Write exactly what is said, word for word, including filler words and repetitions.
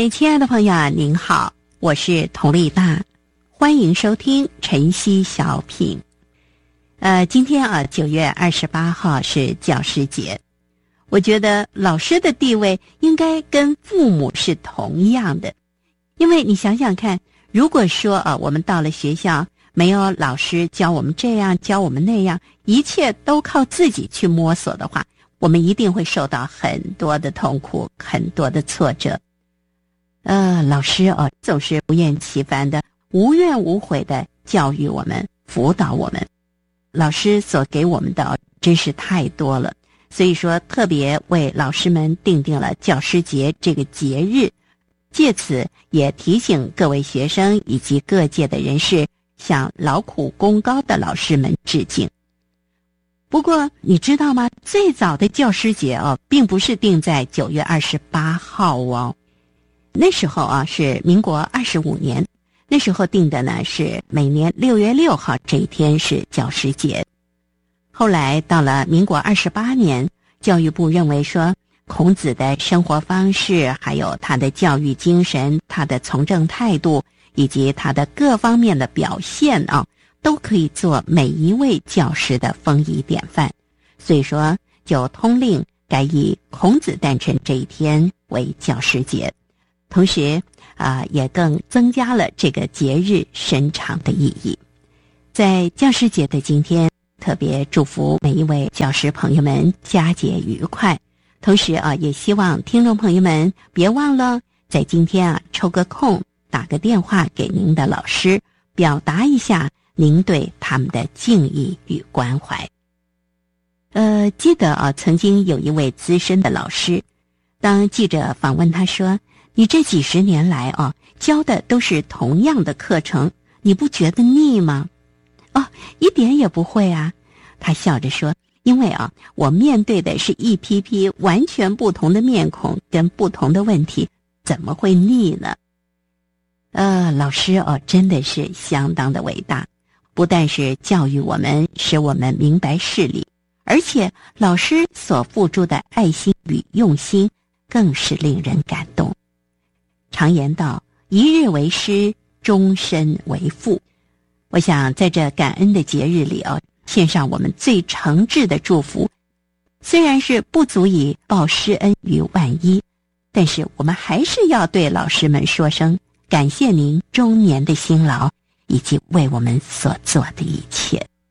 位亲爱的朋友啊，您好，我是佟丽娜，欢迎收听晨曦小品。呃，今天啊，九月二十八号是教师节，我觉得老师的地位应该跟父母是同样的，因为你想想看，如果说啊，我们到了学校没有老师教我们这样教我们那样，一切都靠自己去摸索的话，我们一定会受到很多的痛苦，很多的挫折。呃，老师哦，总是不厌其烦的、无怨无悔的教育我们、辅导我们。老师所给我们的、哦、真是太多了，所以说特别为老师们订定了教师节这个节日，借此也提醒各位学生以及各界的人士向劳苦功高的老师们致敬。不过你知道吗？最早的教师节哦，并不是定在九月二十八号哦。那时候啊，是民国二十五年，那时候定的呢是每年六月六号这一天是教师节。后来到了民国二十八年，教育部认为说，孔子的生活方式，还有他的教育精神，他的从政态度，以及他的各方面的表现啊，都可以做每一位教师的风仪典范。所以说，就通令改以孔子诞辰这一天为教师节。同时啊、呃，也更增加了这个节日深长的意义。在教师节的今天，特别祝福每一位教师朋友们佳节愉快。同时啊，也希望听众朋友们别忘了在今天啊抽个空打个电话给您的老师，表达一下您对他们的敬意与关怀。呃，记得啊，曾经有一位资深的老师，当记者访问他说，你这几十年来啊，教的都是同样的课程，你不觉得腻吗？哦，一点也不会啊。他笑着说，因为啊，我面对的是一批批完全不同的面孔跟不同的问题，怎么会腻呢？呃，老师哦，真的是相当的伟大，不但是教育我们，使我们明白事理，而且老师所付出的爱心与用心，更是令人感动。常言道，一日为师，终身为父。我想在这感恩的节日里哦，献上我们最诚挚的祝福。虽然是不足以报师恩于万一，但是我们还是要对老师们说声感谢您终年的辛劳，以及为我们所做的一切。